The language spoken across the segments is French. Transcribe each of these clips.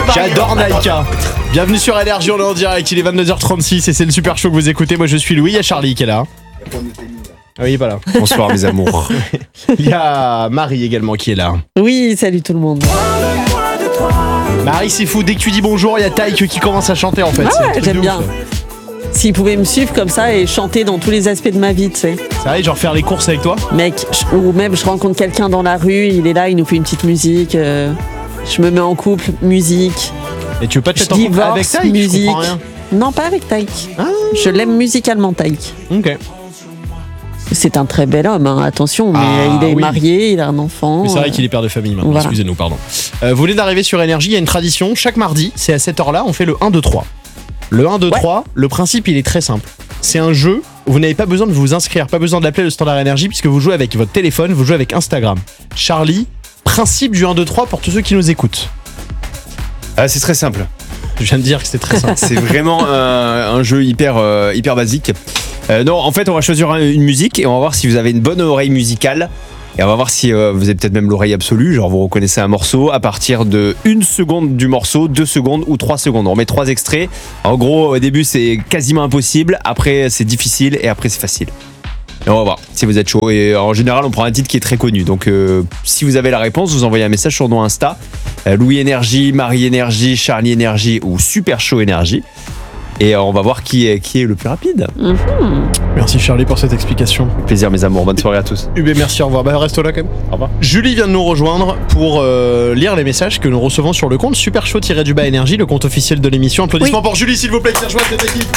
J'adore Naika. Bienvenue sur Énergie, on est en direct, il est 22h36 et c'est le super show que vous écoutez. Moi je suis Louis, il y a Charlie qui est là. Ah oui, voilà. Bonsoir mes amours. Il y a Marie également qui est là. Oui, salut tout le monde. Marie, c'est fou, dès que tu dis bonjour, il y a Taïk qui commence à chanter en fait. Ah ouais, j'aime bien. S'ils pouvaient me suivre comme ça et chanter dans tous les aspects de ma vie, tu sais. C'est vrai, genre faire les courses avec toi? Mec, ou même je rencontre quelqu'un dans la rue, il est là, il nous fait une petite musique, je me mets en couple, musique. Et tu veux pas te Je mettre en couple divorce, avec Taïk? musique. Je comprends rien. Non, pas avec Taïk. Ah. Je l'aime musicalement, Taïk. Ok. C'est un très bel homme, hein, attention, mais Ah, il est oui. marié, il a un enfant. Mais c'est vrai qu'il est père de famille maintenant, Voilà. excusez-nous, pardon. Vous venez d'arriver sur Énergie, il y a une tradition, chaque mardi, c'est à cette heure-là, on fait le 1, 2, 3. Le 1, 2, 3, le principe il est très simple. C'est un jeu, vous n'avez pas besoin de vous inscrire, pas besoin d'appeler le standard Énergie puisque vous jouez avec votre téléphone, vous jouez avec Instagram. Charlie, principe du 1, 2, 3 pour tous ceux qui nous écoutent. Ah, c'est très simple. Je viens de dire que c'était très simple. C'est vraiment un jeu hyper basique. Non, en fait, on va choisir une musique et on va voir si vous avez une bonne oreille musicale. Et on va voir si vous avez peut-être même l'oreille absolue. Genre, vous reconnaissez un morceau à partir de 1 seconde du morceau, 2 secondes ou 3 secondes. On met 3 extraits. En gros, au début, c'est quasiment impossible. Après, c'est difficile. Et après, c'est facile. Et on va voir si vous êtes chaud. Et en général, on prend un titre qui est très connu. Donc, si vous avez la réponse, vous envoyez un message sur nos Insta. Louis Énergie, Marie Énergie, Charlie Énergie ou Super Show Énergie. Et on va voir qui est le plus rapide. Merci Charlie pour cette explication. Plaisir mes amours, bonne soirée à tous. UB, merci, au revoir. Bah, reste là quand même. Au revoir. Julie vient de nous rejoindre pour lire les messages que nous recevons sur le compte Super Show-du-bas Énergie, le compte officiel de l'émission. Applaudissements pour Julie, s'il vous plaît, qui a rejoint cette équipe.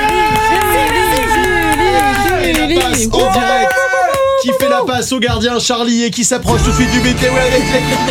La passe en direct. Qui fait la passe au gardien Charlie et qui s'approche tout de suite du météo avec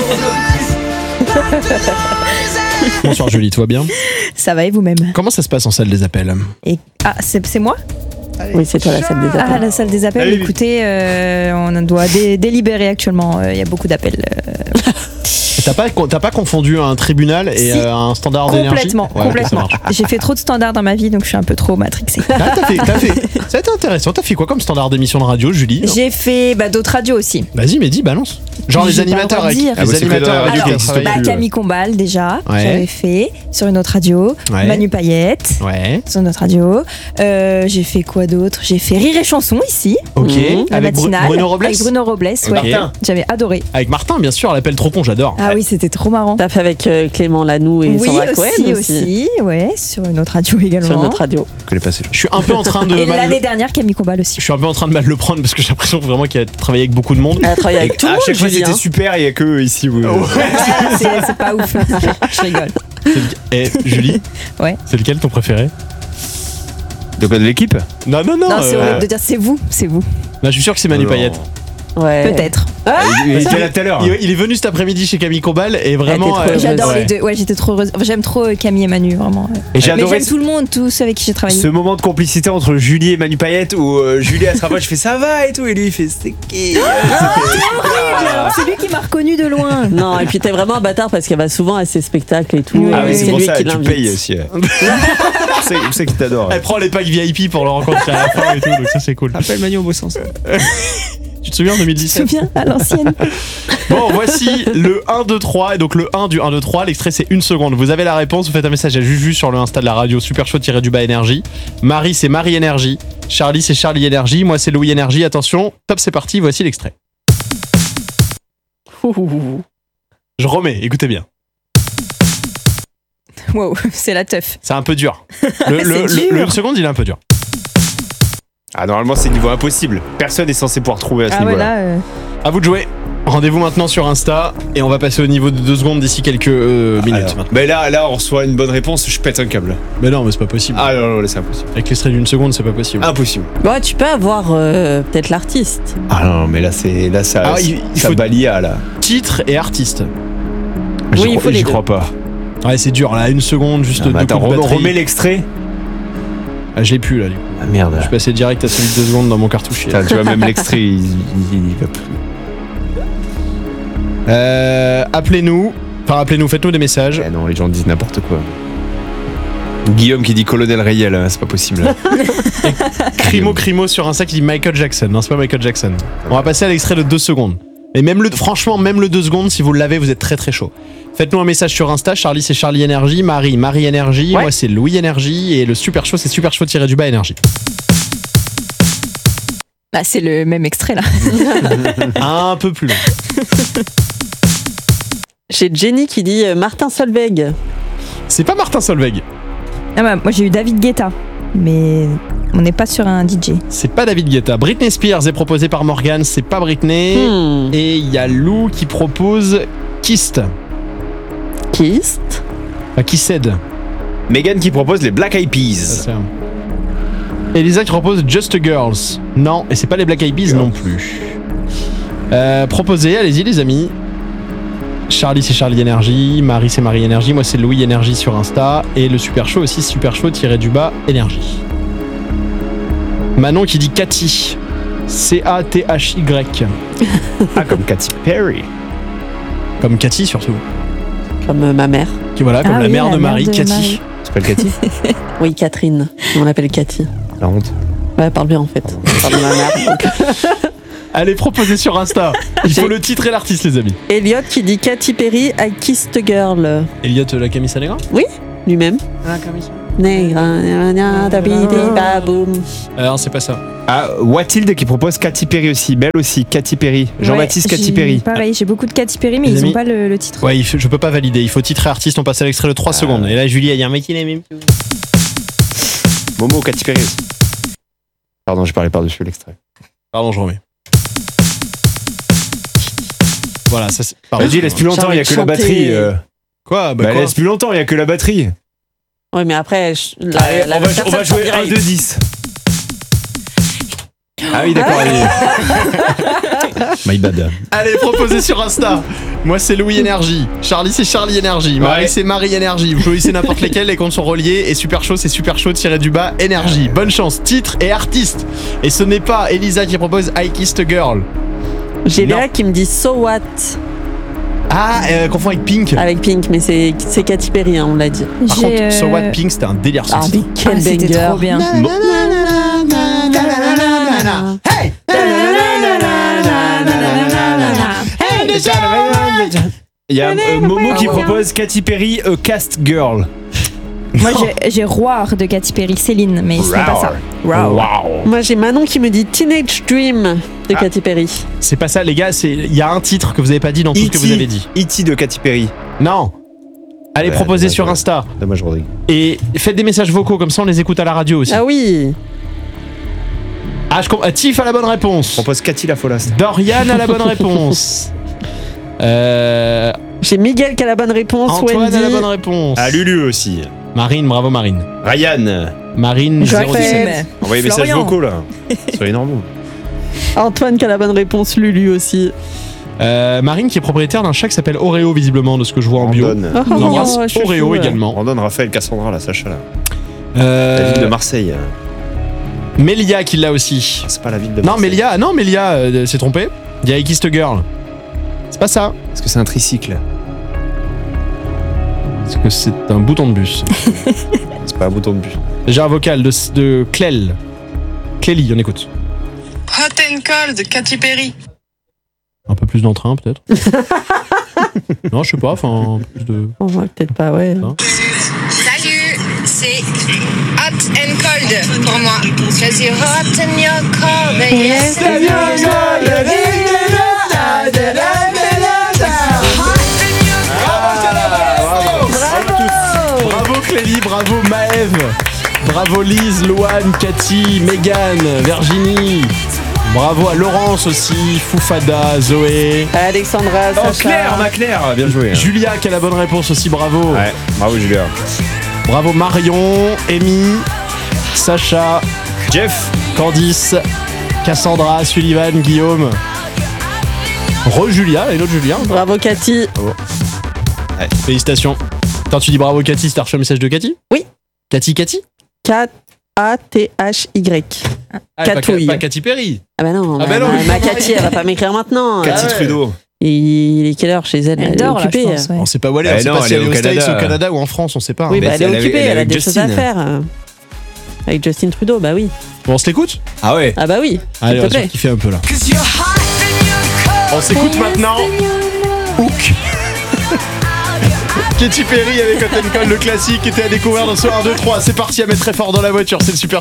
les Bonsoir Julie, tout va bien? Ça va et vous-même? Comment ça se passe en salle des appels? Ah, c'est moi? Oui, c'est toi la salle des appels. Ah, la salle des appels. Allez, Écoutez, on doit délibérer actuellement. Il y a beaucoup d'appels. T'as pas confondu un tribunal et Si. un standard d'énergie? Complètement, Ouais, ok, ça complètement. marche. J'ai fait trop de standards dans ma vie, donc je suis un peu trop matrixée. Ah, t'as fait. Ça a été intéressant. T'as fait quoi comme standard d'émission de radio, Julie? J'ai fait d'autres radios aussi. Vas-y, mais dis, balance. Genre les J'ai pas le animateurs droit de avec dire. Ah, bah, les c'est que dans la animateurs radio avec qui qui existe t'as travaillé. plus. Camille Combal, déjà, Ouais. j'avais fait sur une autre radio. Ouais. Manu Payette, Ouais. sur une autre radio. J'ai fait quoi d'autre? J'ai fait Rire et Chanson ici, Ok. la Avec matinale. Bruno Robles. Avec Bruno Robles, ouais. Martin. J'avais adoré. Avec Martin, bien sûr, l'appel trop con, j'adore. Ah oui, c'était trop marrant. T'as fait avec Clément Lanoux et Oui, Sandra Cohen aussi, ouais, sur une autre radio également. sur notre radio. Je connais pas ces gens. Je suis un peu en train de Et mal. l'année dernière, Camille Combal aussi. Je suis un peu en train de mal le prendre parce que j'ai l'impression vraiment qu'il a travaillé avec beaucoup de monde. Elle a travaillé avec tout le À monde, chaque fois Julie, c'était hein. super, il y a que eux ici. C'est pas ouf. Je rigole. Et Julie, Ouais. c'est lequel ton préféré? De quoi, de l'équipe? Non. Non, c'est horrible de dire c'est vous. Je suis sûr que c'est Manu Non. Payette. Ouais. Peut-être. Il était là tout à l'heure. Il est venu cet après-midi chez Camille Combal et vraiment. Elle était trop heureuse. J'adore ouais. les deux. Ouais, j'étais trop heureuse. J'aime trop Camille et Manu, vraiment. Et j'ai Mais adoré j'aime tout le monde, tous ceux avec qui j'ai travaillé. ce moment de complicité entre Julie et Manu Payette où Julie elle se rapproche, je fais ça va et tout, et lui il fait c'est qui? C'est lui qui m'a reconnu de loin. Non, et puis t'es vraiment un bâtard parce qu'elle va souvent à ses spectacles et tout. Oui, Ah oui, et c'est pour lui ça, qui tu l'invite. payes aussi. Je sais qu'il t'adore. Elle prend les packs VIP pour le rencontrer à la fin et tout, donc ça c'est cool. Appelle Manu au beau sens. Tu te souviens en Je me 2017? souviens, à l'ancienne. Bon, voici le 1, 2, 3. Et donc le 1 du 1, 2, 3, l'extrait c'est 1 seconde. Vous avez la réponse, vous faites un message à Juju sur le Insta de la radio Super Show-du-bas Énergie. Marie, c'est Marie Énergie. Charlie, c'est Charlie Énergie. Moi, c'est Louis Énergie. Attention, top, c'est parti. Voici l'extrait. Je remets, écoutez bien. Wow, c'est la teuf. C'est un peu dur. Le C'est dur. 1 seconde, il est un peu dur. Ah, normalement c'est niveau impossible. Personne n'est censé pouvoir trouver à ce Ah ouais, niveau-là. là. À vous de jouer. Rendez-vous maintenant sur Insta et on va passer au niveau de 2 secondes d'ici quelques minutes. Alors, mais là, on reçoit une bonne réponse, je pète un câble. Mais non, mais c'est pas possible. Ah non, là, c'est impossible. Avec l'extrait d'1 seconde, c'est pas possible. Impossible. Ouais, tu peux avoir peut-être l'artiste. Ah non, mais là, ça Ah, il faut- balia là. Titre et artiste. Oui, il faut les J'y deux. crois pas. Ouais, c'est dur là, 1 seconde, juste Ah, mais 2 attends, coups de batterie. remets l'extrait. Ah, je l'ai plus là, du coup. Ah merde. Je suis passé direct à celui de 2 secondes dans mon cartouchier. Putain, tu vois, même l'extrait, il va plus. Appelez-nous. Enfin, appelez-nous, faites-nous des messages. Eh non, les gens disent n'importe quoi. Guillaume qui dit Colonel Rayel, hein, c'est pas possible. Crimo sur Insta qui dit Michael Jackson. Non, c'est pas Michael Jackson. On va passer à l'extrait de 2 secondes. Et franchement, même le 2 secondes, si vous l'avez, vous êtes très très chaud. Faites-nous un message sur Insta. Charlie, c'est Charlie Énergie. Marie, Marie Énergie. Ouais. Moi, c'est Louis Énergie. Et le super chaud, c'est super chaud-du-bas Énergie. Bah, c'est le même extrait là. Un peu plus long. J'ai Jenny qui dit Martin Solveig. C'est pas Martin Solveig. Ah bah, moi j'ai eu David Guetta, mais on n'est pas sur un DJ. C'est pas David Guetta. Britney Spears est proposée par Morgane. C'est pas Britney. Et il y a Lou qui propose Kist. Kist. Enfin, Kissed. Megan qui propose les Black Eyed Peas. Elisa qui propose Just Girls. Non, et c'est pas les Black Eyed Peas non plus. Proposez, allez-y les amis. Charlie c'est Charlie Énergie, Marie c'est Marie Énergie, moi c'est Louis Énergie sur Insta et le super chaud aussi super chaud-du-bas Énergie. Manon qui dit Cathy. C-A-T-H-Y. Ah, comme Katy Perry. Comme Cathy surtout. Comme ma mère. Qui voilà, comme Ah la oui, mère la de mère Marie, de Cathy. Marie. C'est pas le Cathy? Oui, Catherine. On l'appelle Cathy. La honte. Ouais, elle parle bien en fait. Elle parle de ma mère. Donc. Allez, proposez sur Insta. Il faut le titre et l'artiste les amis. Elliot qui dit Katy Perry, I Kissed a Girl. Elliot la Camisa Negra. Oui, lui-même. Negra, baboum. Alors c'est pas ça. Ah, Watilde qui propose Katy Perry aussi. Belle aussi, Katy Perry. Jean-Baptiste Ouais, Katy Perry. Pareil, j'ai beaucoup de Katy Perry, mais Les ils amis. ont pas le titre. Ouais, je peux pas valider. Il faut titre et artiste. On passe à l'extrait de 3 secondes. Et là, Julie a dit un mec qui l'aime. Momo, Katy Perry aussi. Pardon, j'ai parlé par-dessus l'extrait. Pardon, je remets. Voilà, ça c'est. Pardon. Vas-y, laisse plus longtemps, il y a que la batterie. Quoi Bah, laisse plus longtemps, il y a que la batterie. Oui, mais après, Allez, on va personne jouer s'en 1, dirait. 2, 10. Ah oui, d'accord, allez. My bad. Allez, proposez sur Insta. Moi, c'est Louis Énergie. Charlie, c'est Charlie Énergie. Marie, Ouais. c'est Marie Énergie. Vous choisissez n'importe lesquels, les comptes sont reliés. Et super chaud, c'est super chaud-du-bas Énergie. Bonne chance, titre et artiste. Et ce n'est pas Elisa qui propose I Kissed a Girl. J'ai Non. Léa qui me dit So What Ah, confond avec Pink. avec Pink, mais c'est Katy Perry, hein, on l'a dit. Par contre, So What Pink, c'était un délire Ah, son mais titre. quel C'était banger. trop bien. Hey! Il y a Momo qui Ah, ouais. propose Katy Perry, A Cast Girl. Moi j'ai Roar de Katy Perry, Céline, mais ce n'est pas ça. Wow. Moi, j'ai Manon qui me dit Teenage Dream de Katy Perry. C'est pas ça, les gars. Il y a un titre que vous avez pas dit dans tout ce que vous avez dit. E.T. de Katy Perry. Non. Allez, Ouais, proposez dommage, sur ouais. Insta. Dommage, Rodrigue. Et faites des messages vocaux, comme ça on les écoute à la radio aussi. Ah oui. Ah, je comprends. Tiff a la bonne réponse. Propose Cathy la Folasse. Dorian a la bonne réponse. J'ai Miguel qui a la bonne réponse. Antoine Wendy. a la bonne réponse. Ah, Lulu aussi. Marine, bravo Marine. Ryan. Marine, 0 Joachim. Envoyez des messages Florian. vocaux là. Soyez normaux. Antoine qui a la bonne réponse. Lulu aussi. Marine qui est propriétaire d'un chat qui s'appelle Oreo, visiblement, de ce que je vois en bio. Randonne. Oh, On embrasse chouchou, Oreo ouais. également. Randonne, Raphaël, Cassandra, la Sacha là. La ville de Marseille. Mélia qui l'a aussi. Ah, c'est pas la ville de Non, Marseille. Mélia s'est trompée. Il y a I Kissed a Girl. C'est pas ça. Est-ce que c'est un tricycle? Est-ce que c'est un bouton de bus? C'est pas un bouton de bus. J'ai un vocal de Clel. Clélie, on écoute. Hot and Cold, Katy Perry. Un peu plus d'entrain, peut-être. Non, je sais pas, enfin, plus de. On voit peut-être pas, ouais. Non. Salut, c'est Hot and Cold pour moi. Choisis Hot and Your Cold, yes. Bravo Clélie, bravo Maëve, bravo Lise, Louane, Cathy, Mégane, Virginie. Bravo à Laurence aussi, Foufada, Zoé. Alexandra, Oh, Sacha. Claire, ma Claire, bien joué. Julia qui a la bonne réponse aussi, bravo. Ouais, bravo Julia. Bravo Marion, Amy, Sacha, Jeff. Candice, Cassandra, Sullivan, Guillaume. Re-Julia, et l'autre Julia. Bravo Cathy. Félicitations. Quand tu dis bravo Cathy, t'as reçu un message de Cathy? Oui. Cathy K-A-T-H-Y. Ah, Catouille. pas Katy Perry. Ah bah non, Ah bah non, ma Cathy, elle va pas m'écrire maintenant. Cathy ouais. Trudeau. Et il est quelle heure chez elle? Elle est dort là, je occupée. pense. Ouais. On sait pas où elle est, on Eh sait non, pas si elle elle est est au aux States, Canada. au Canada ou en France, on sait pas. Oui, hein. bah elle est elle avait- occupée, elle elle a avec des choses à Justin. faire. Avec Justin Trudeau, bah oui. Bon, on se l'écoute? Ah ouais. Ah bah oui, Allez, s'il on te va plaît. kiffer un peu là. On s'écoute maintenant Hook. Katy Perry avec Hot and Cold, le classique, était à découvrir dans ce 1, 2, 3. C'est parti à mettre très fort dans la voiture, c'est le Super